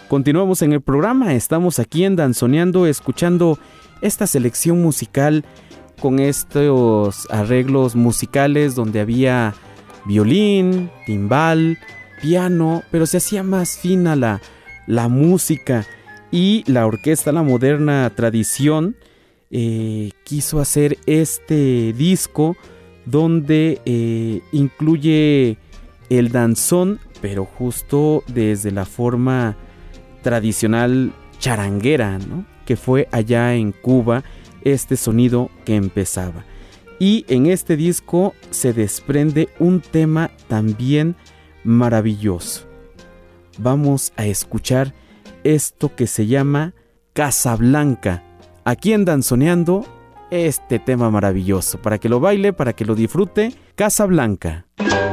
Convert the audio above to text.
Continuamos en el programa, estamos aquí en Danzoneando escuchando esta selección musical con estos arreglos musicales donde había violín, timbal, piano, pero se hacía más fina la música, y la orquesta La Moderna Tradición quiso hacer este disco donde incluye el danzón, pero justo desde la forma tradicional charanguera, ¿no? Que fue allá en Cuba este sonido que empezaba. Y en este disco se desprende un tema también maravilloso. Vamos a escuchar esto que se llama Casablanca. Aquí en Danzoneando, este tema maravilloso, para que lo baile, para que lo disfrute, Casablanca.